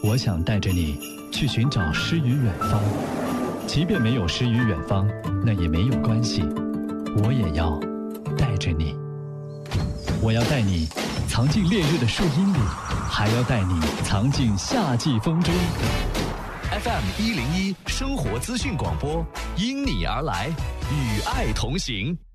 我想带着你去寻找诗与远方，即便没有诗与远方，那也没有关系，我也要带着你。我要带你藏进烈日的树荫里，还要带你藏进夏季风中。 FM 101生活资讯广播，因你而来，与爱同行。